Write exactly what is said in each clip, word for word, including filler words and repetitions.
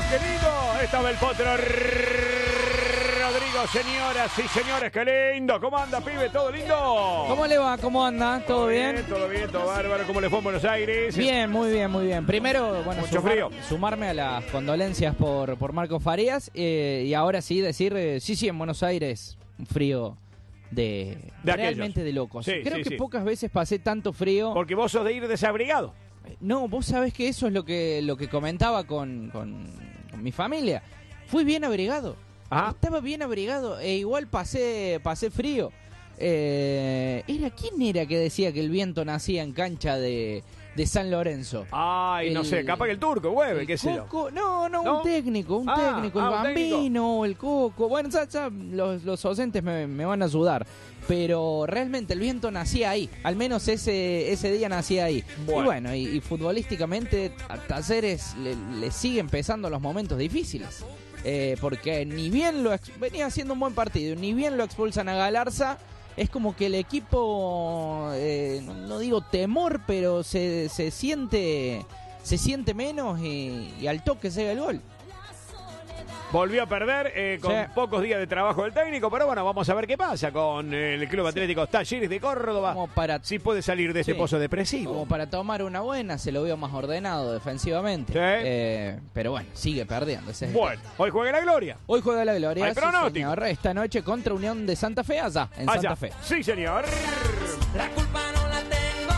qué lindo! Estaba el potro Rodrigo, señoras y señores, qué lindo. ¿Cómo anda, pibe? ¿Todo lindo? ¿Cómo le va? ¿Cómo anda? ¿Todo bien? Todo bien, todo bárbaro. ¿Cómo le fue en Buenos Aires? Bien, muy bien, muy bien. Primero, bueno, Mucho sumar- frío. sumarme a las condolencias por, por Marco Farías eh, y ahora sí decir, eh, sí, sí, en Buenos Aires, un frío de, De realmente aquellos. de locos. Sí, Creo sí, que sí. pocas veces pasé tanto frío. Porque vos sos de ir desabrigado. No, vos sabés que eso es lo que, lo que comentaba con, con, con mi familia. Fui bien abrigado. Ajá. Estaba bien abrigado e igual pasé, pasé frío. Eh, era ¿Quién era que decía que el viento nacía en cancha de, de San Lorenzo? Ay, no El- sé, capaz que el turco, hueve, El qué sé yo. Coco, no, no, ¿No? un técnico, un Ah, técnico, el ah, un Bambino, el Coco. Bueno, ya, ya los, los docentes me, me van a ayudar. Pero realmente el viento nacía ahí, al menos ese ese día nacía ahí. Bueno. Y bueno, y, y futbolísticamente a Talleres le, le siguen pesando los momentos difíciles. Eh, porque ni bien lo ex- venía haciendo un buen partido, ni bien lo expulsan a Galarza, es como que el equipo, eh, no, no digo temor, pero se, se siente se siente menos y, y al toque llega el gol. Volvió a perder eh, con Sí. pocos días de trabajo del técnico, pero bueno, vamos a ver qué pasa con el Club Atlético Talleres de Córdoba. Como para, Si puede salir de este Sí. pozo depresivo. como para tomar una buena, se lo veo más ordenado defensivamente. Sí. Eh, pero bueno, sigue perdiendo. ese es el Bueno, hoy juega la gloria. Hoy juega la Gloria, Hay sí, pronóstico. señor, esta noche contra Unión de Santa Fe, allá, en Allá. Santa Fe. Sí, señor. La culpa no la tengo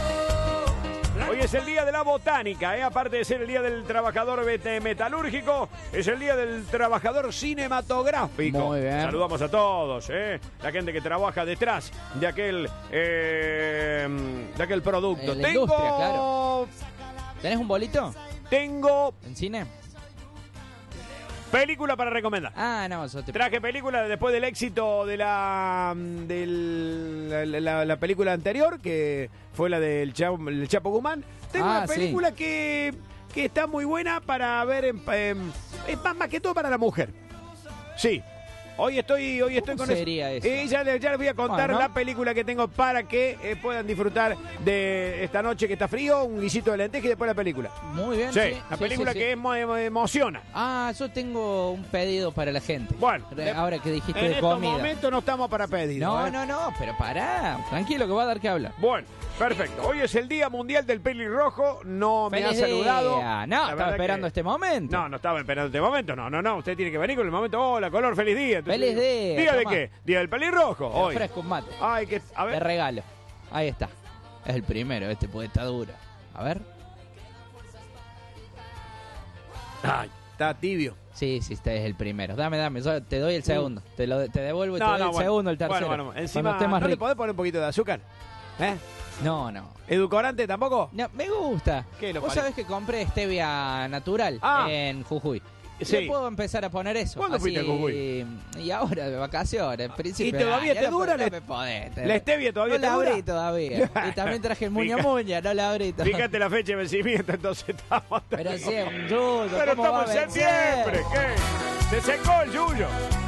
yo. La Hoy es el día de la botánica, ¿eh? Aparte de ser el día del trabajador bet- metalúrgico, es el día del trabajador cinematográfico. Muy bien. Saludamos a todos, ¿eh? La gente que trabaja detrás de aquel, eh, de aquel producto. Eh, la Tengo, industria, claro. ¿Tenés un bolito tengo en cine? película para recomendar. Ah, no, yo te... Traje película después del éxito de la del, la, la- la película anterior, que fue la del Chapo, el Chapo Guzmán. Tengo Ah, una película que, que está muy buena para ver, en- en- es más, más que todo para la mujer. Sí. Hoy estoy, hoy estoy ¿Cómo con sería eso? Y ya, le- ya les voy a contar Bueno. la película que tengo para que eh, puedan disfrutar de esta noche que está frío, un guisito de lenteja y después la película. Muy bien, Sí, sí. la sí, película sí, que sí. emo- emo- emociona. Ah, yo tengo un pedido para la gente. Bueno, Re- de- ahora que dijiste En de estos comida. momentos no estamos para pedido. No, ¿eh? no, no, pero pará, tranquilo que va a dar que hablar. Bueno, perfecto. Hoy es el Día Mundial del Pelirrojo. No me ha ¡Feliz saludado. día! La No, verdad estaba esperando que- este momento. No, no estaba esperando este momento. No, no, no. Usted tiene que venir con el momento. Hola, color, feliz día. Entonces, Feliz digo, día, ¿Día de toma. qué? Día del pelirrojo. Te Hoy. ofrezco un mate. Ay, que. A De ver. regalo. Ahí está. Es el primero, este puede estar duro. A ver. Ay, está tibio. Sí, sí, este es el primero. Dame, dame, yo te doy el segundo. Te lo te devuelvo y te No, doy no, el bueno. segundo, el tercero. Bueno, bueno. Encima, Cuando esté más ¿no le rico. podés poner un poquito de azúcar? ¿Eh? No, no. ¿Edulcorante tampoco? No, me gusta. ¿Qué, lo Vos pare- sabés que compré stevia natural Ah. en Jujuy. Sí. Le puedo empezar a poner eso. ¿Cuándo fuiste a Jujuy? Y ahora, de vacaciones, en principio. ¿Y todavía ah, te ya no dura po- no la- me podés, te- la stevia todavía no te la dura? abrí todavía. Y también traje el muña Fija- muña, no la abrí todavía. Fíjate la fecha de vencimiento, entonces estamos. Pero sí, un yuyo, Pero ¿cómo va estamos a en vencer? septiembre, ¿qué? Se secó el yuyo.